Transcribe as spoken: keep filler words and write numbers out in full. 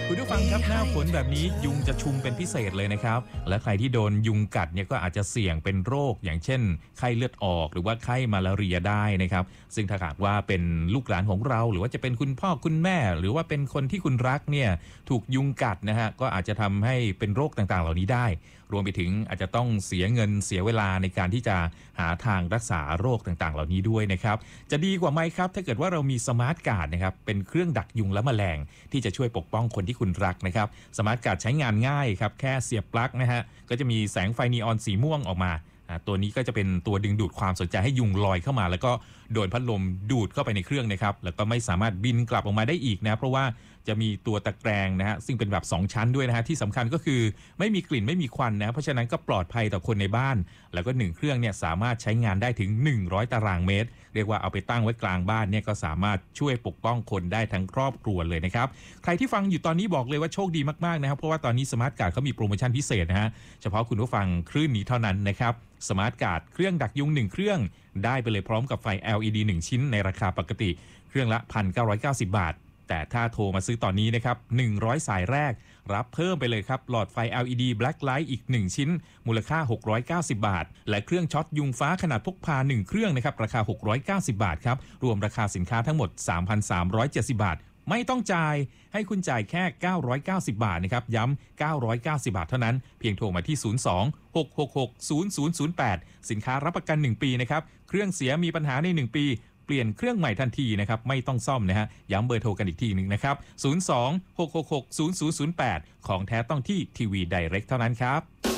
คุณผู้ฟังครับหน้าฝนแบบนี้ยุงจะชุมเป็นพิเศษเลยนะครับและใครที่โดนยุงกัดเนี่ยก็อาจจะเสี่ยงเป็นโรคอย่างเช่นไข้เลือดออกหรือว่าไข้มาลาเรียได้นะครับซึ่งถ้าหากว่าเป็นลูกหลานของเราหรือว่าจะเป็นคุณพ่อคุณแม่หรือว่าเป็นคนที่คุณรักเนี่ยถูกยุงกัดนะฮะก็อาจจะทำให้เป็นโรคต่างๆเหล่านี้ได้รวมไปถึงอาจจะต้องเสียเงินเสียเวลาในการที่จะหาทางรักษาโรคต่างๆเหล่านี้ด้วยนะครับจะดีกว่าไหมครับถ้าเกิดว่าเรามีสมาร์ทการ์ดนะครับเป็นเครื่องดักยุงและแมลงที่จะช่วยปกป้องคนที่คุณรักนะครับสมาร์ทการ์ดใช้งานง่ายครับแค่เสียบปลั๊กนะฮะก็จะมีแสงไฟนีออนสีม่วงออกมาตัวนี้ก็จะเป็นตัวดึงดูดความสนใจให้ยุงลอยเข้ามาแล้วก็โดนพัดลมดูดเข้าไปในเครื่องนะครับแล้วก็ไม่สามารถบินกลับออกมาได้อีกนะเพราะว่าจะมีตัวตะแกรงนะฮะซึ่งเป็นแบบสองชั้นด้วยนะฮะที่สำคัญก็คือไม่มีกลิ่นไม่มีควันนะเพราะฉะนั้นก็ปลอดภัยต่อคนในบ้านแล้วก็หนึ่งเครื่องเนี่ยสามารถใช้งานได้ถึงหนึ่งร้อยตารางเมตรเรียกว่าเอาไปตั้งไว้กลางบ้านเนี่ยก็สามารถช่วยปกป้องคนได้ทั้งครอบครัวเลยนะครับใครที่ฟังอยู่ตอนนี้บอกเลยว่าโชคดีมากๆนะครับเพราะว่าตอนนี้สมาร์ทการ์ดเขามีโปรโมชั่นพิเศษนะฮะเฉพาะคุณผู้ฟังคลื่นนี้เท่านั้นนะครับสมาร์ทการ์ดเครื่องดักยุงหนึ่งเครื่องได้ไปเลยพร้อมกับไฟ แอล อี ดี หนึ่งชิ้นในราคาปกติเครื่องละ หนึ่งพันเก้าร้อยเก้าสิบ บาทแต่ถ้าโทรมาซื้อตอนนี้นะครับหนึ่งร้อยสายแรกรับเพิ่มไปเลยครับหลอดไฟ แอล อี ดี Black Light อีกหนึ่งชิ้นมูลค่าหกร้อยเก้าสิบบาทและเครื่องช็อตยุงฟ้าขนาดพกพาหนึ่งเครื่องนะครับราคาหกร้อยเก้าสิบบาทครับรวมราคาสินค้าทั้งหมด สามพันสามร้อยเจ็ดสิบ บาทไม่ต้องจ่ายให้คุณจ่ายแค่เก้าร้อยเก้าสิบบาทนะครับย้ำเก้าร้อยเก้าสิบบาทเท่านั้นเพียงโทรมาที่ศูนย์ สอง หก หก หก ศูนย์ ศูนย์ ศูนย์ แปดสินค้ารับประกันหนึ่งปีนะครับเครื่องเสียมีปัญหาในหนึ่งปีเปลี่ยนเครื่องใหม่ทันทีนะครับไม่ต้องซ่อมนะฮะย้ำเบอร์โทรกันอีกทีนึงนะครับศูนย์ สอง หก หก หก ศูนย์ ศูนย์ ศูนย์ แปดของแท้ต้องที่ทีวีไดเรกเท่านั้นครับ